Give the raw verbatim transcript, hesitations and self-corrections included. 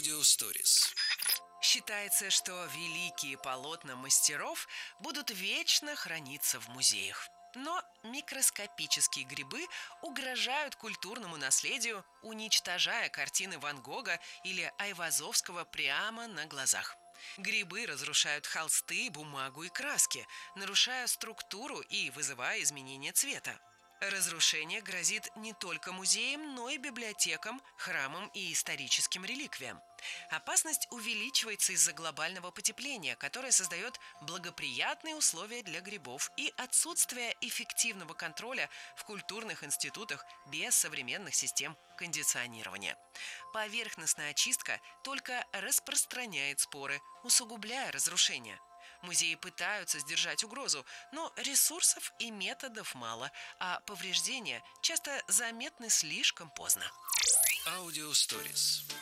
Аудиосторис. Считается, что великие полотна мастеров будут вечно храниться в музеях. Но микроскопические грибы угрожают культурному наследию, уничтожая картины Ван Гога или Айвазовского прямо на глазах. Грибы разрушают холсты, бумагу и краски, нарушая структуру и вызывая изменение цвета. Разрушение грозит не только музеям, но и библиотекам, храмам и историческим реликвиям. Опасность увеличивается из-за глобального потепления, которое создает благоприятные условия для грибов и отсутствие эффективного контроля в культурных институтах без современных систем кондиционирования. Поверхностная очистка только распространяет споры, усугубляя разрушение. Музеи пытаются сдержать угрозу, но ресурсов и методов мало, а повреждения часто заметны слишком поздно. Аудиосторис.